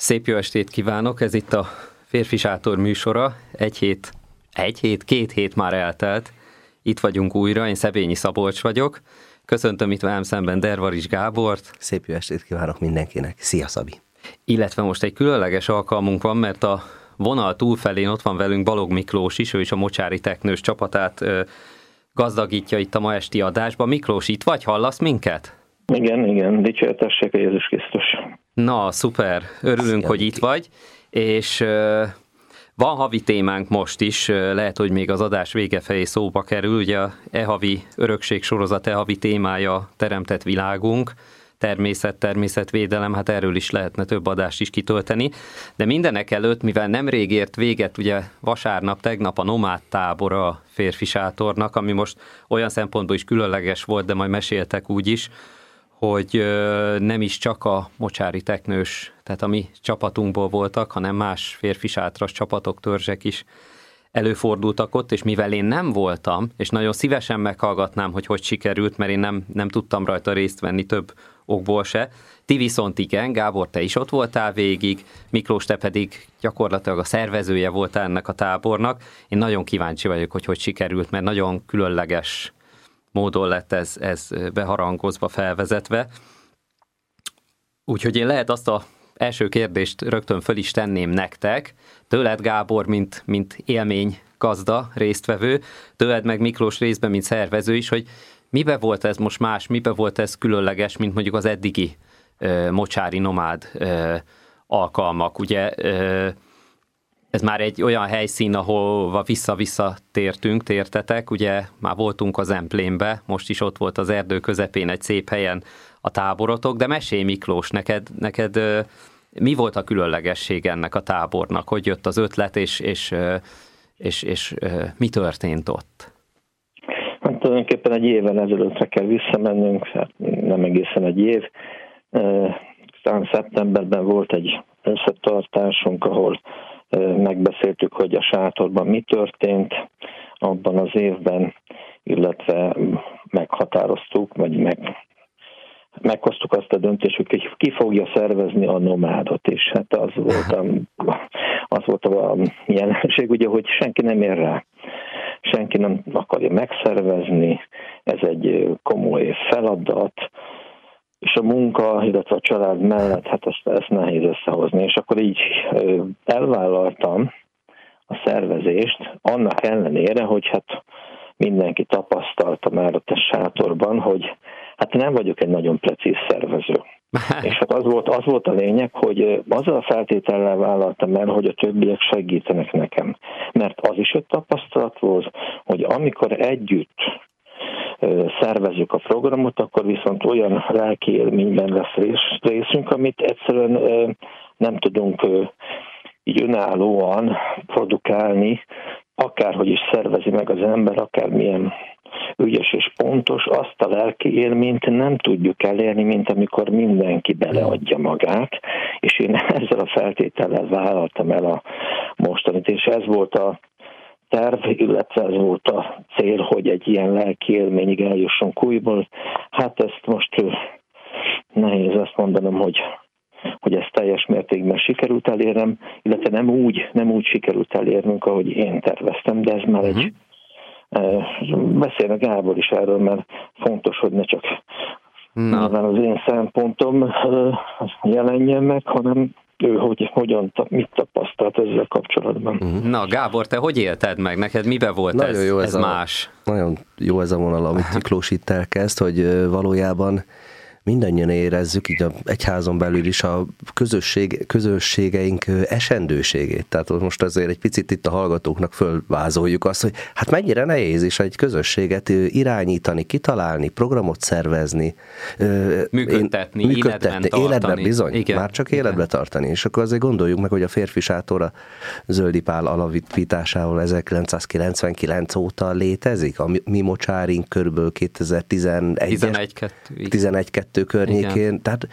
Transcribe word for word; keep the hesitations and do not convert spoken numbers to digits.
Szép jó estét kívánok, ez itt a Férfi Sátor műsora. Egy hét, egy hét, két hét már eltelt. Itt vagyunk újra, én Szebényi Szabolcs vagyok. Köszöntöm itt velem szemben Dervaris Gábort. Szép jó estét kívánok mindenkinek. Szia, Szabi! Illetve most egy különleges alkalmunk van, mert a vonal túlfelén ott van velünk Balog Miklós is, ő is a Mocsári Teknős csapatát ö, gazdagítja itt a ma esti adásban. Miklós, itt vagy? Hallasz minket? Igen, igen, dicsértessék a Jézus Krisztus. Na, szuper, örülünk, Szia, hogy itt vagy, és uh, van havi témánk most is, uh, lehet, hogy még az adás vége felé szóba kerül, ugye a e-havi örökség sorozat e-havi témája teremtett világunk, természet, természetvédelem, hát erről is lehetne több adást is kitölteni, de mindenek előtt, mivel nemrég ért véget, ugye vasárnap, tegnap a nomád tábora a Férfi Sátornak, ami most olyan szempontból is különleges volt, de majd meséltek úgy is, hogy nem is csak a Mocsári Teknős, tehát a mi csapatunkból voltak, hanem más férfi sátras csapatok, törzsek is előfordultak ott, és mivel én nem voltam, és nagyon szívesen meghallgatnám, hogy hogy sikerült, mert én nem, nem tudtam rajta részt venni több okból se. Ti viszont igen, Gábor, te is ott voltál végig, Miklós, te pedig gyakorlatilag a szervezője voltál ennek a tábornak. Én nagyon kíváncsi vagyok, hogy hogy sikerült, mert nagyon különleges módon lett ez, ez beharangozva, felvezetve. Úgyhogy én lehet azt az első kérdést rögtön föl is tenném nektek. Tőled, Gábor, mint, mint élmény gazda, résztvevő, tőled meg Miklós részben, mint szervező is, hogy mibe volt ez most más, mibe volt ez különleges, mint mondjuk az eddigi uh, mocsári nomád uh, alkalmak. Ugye uh, ez már egy olyan helyszín, ahova vissza-vissza tértünk, tértetek, ugye már voltunk az Emplénbe, most is ott volt az erdő közepén egy szép helyen a táborotok, de mesélj, Miklós, neked, neked mi volt a különlegesség ennek a tábornak, hogy jött az ötlet, és, és, és, és mi történt ott? Hát tulajdonképpen egy éven ezelőttre kell visszamennünk, hát nem egészen egy év. Talán szeptemberben volt egy összetartásunk, ahol megbeszéltük, hogy a sátorban mi történt abban az évben, illetve meghatároztuk, vagy meg, meghoztuk azt a döntést, hogy ki fogja szervezni a nomádot, és hát az volt a, az volt a jelenség, ugye, hogy senki nem ér rá. Senki nem akarja megszervezni, ez egy komoly feladat, és a munka, illetve a család mellett, hát ezt, ezt nehéz összehozni. És akkor így elvállaltam a szervezést, annak ellenére, hogy hát mindenki tapasztalta már ott a sátorban, hogy hát nem vagyok egy nagyon precíz szervező. És hát az volt, az volt a lényeg, hogy azzal a feltétellel vállaltam el, hogy a többiek segítenek nekem. Mert az is egy tapasztalat volt, hogy amikor együtt szervezzük a programot, akkor viszont olyan lelki élményben lesz részünk, amit egyszerűen nem tudunk így önállóan produkálni, akárhogy is szervezi meg az ember, akármilyen ügyes és pontos, azt a lelki élményt nem tudjuk elérni, mint amikor mindenki beleadja magát, és én ezzel a feltétellel vállaltam el a mostanit, és ez volt a terv, illetve ez volt a cél, hogy egy ilyen lelki élményig eljussunk újból. Hát ezt most nehéz azt mondanom, hogy, hogy ezt teljes mértékben sikerült elérnem, illetve nem úgy, nem úgy sikerült elérnünk, ahogy én terveztem, de ez már uh-huh. egy beszélnek Gábor is erről, mert fontos, hogy ne csak nyilván az én szempontom jelenjen meg, hanem ő hogy, hogyan, mit tapasztalt ezzel kapcsolatban. Uh-huh. Na, Gábor, te hogy élted meg? Neked mibe volt nagyon ez, jó ez, ez a, más? Nagyon jó ez a vonal, amit Miklós itt elkezd, hogy valójában mindannyian érezzük, így a egyházon belül is a közösség, közösségeink esendőségét. Tehát most azért egy picit itt a hallgatóknak fölvázoljuk azt, hogy hát mennyire nehéz is egy közösséget irányítani, kitalálni, programot szervezni. Működtetni, működtetni életben tartani. Életben bizony, igen, már csak életbe igen. tartani. És akkor azért gondoljuk meg, hogy a Férfi Sátor a Zöldi Pál alapításával ezerkilencszázkilencvenkilenc óta létezik. A mi mocsárink körülbelül kétezer-tizenegy környékén. Igen. Tehát